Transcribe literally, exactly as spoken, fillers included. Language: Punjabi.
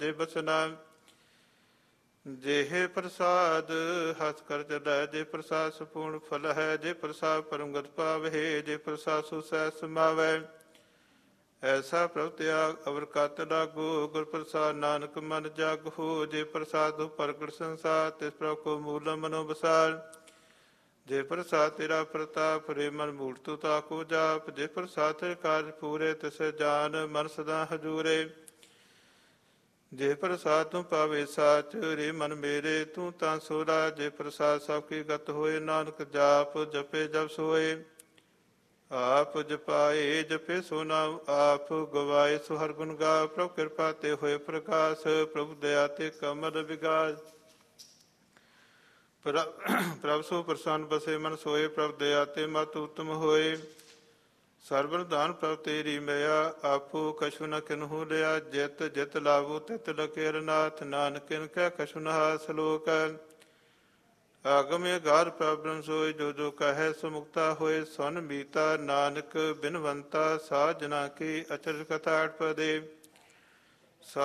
ਦੇ ਬਸਨਾ। जेहे प्रसाद हस कर चलै, जे प्रसाद सुपूर्ण फल है। जे प्रसाद परमगत पावहे, जे प्रसाद सुसै समावै। ऐसा प्रभ त्याग अवर कत लागो, गुर प्रसाद नानक मन जग हो। जे प्रसाद प्रगट संसार, तिस प्रभ को मूल मनो बसार। जे प्रसाद तेरा प्रताप, रे मन मूल तू ताको जाप। जे प्रसाद तेरे कार्य पूरे, तिसे जान मन सदा हजूरे। जे प्रसाद तू पावे साच, रे मन मेरे तू ਤਾਂ ਸੋਰਾ। ਜੇ ਪ੍ਰਸਾਦ ਸਭ ਕੀ ਗਤ ਹੋਏ, ਨਾਨਕ ਜਾਪ ਜਪੇ ਜਬ ਸੋਏ। ਆਪ ਜਪਾਏ ਜਪੇ ਸੋ ਨਾਮ, ਆਪ ਗਵਾਏ ਸੋ ਹਰਿ ਗੁਣ ਗਾ। ਪ੍ਰਭੁ ਕਿਰਪਾ ਤੇ ਹੋਏ ਪ੍ਰਕਾਸ਼, ਪ੍ਰਭੁ ਦਇਆ ਤੇ ਕਮਲ ਵਿਗਾਸ। ਪ੍ਰਭ ਸੋ ਪ੍ਰਸੰਨ ਬਸੇ ਮਨ ਸੋਏ, ਪ੍ਰਭ ਦਇਆ ਤੇ ਮਤ ਉਤਮ ਹੋਏ। ਸਰਬਨ ਦਾਨ ਪ੍ਰਭ ਤੇਰੀ ਮਿਆ, ਆਪੋ ਕਛੁ ਨ ਕਿਨਹੂ ਲਿਆ। ਜਿਤ ਜਿਤ ਲਾਵੋ ਤਿਤ ਲਕੇ ਰਨਾਥ, ਨਾਨਕ ਕਿਨ ਕੈ ਕਛੁ ਨਹਾ ਸਲੋਕ। ਆਗਮ ਅਗਾਧ ਪ੍ਰਭ ਬ੍ਰਹਮ ਸੋਇ, ਜੋ ਜੋ ਕਹੈ ਸੋ ਮੁਕਤਾ ਹੋਏ। ਸੁਨ ਮੀਤਾ ਨਾਨਕ ਬਿਨਵੰਤਾ, ਸਾਧ ਜਨਾ ਕੀ ਅਚਰਜ ਕਥਾ ਅਠ ਪਦੇ।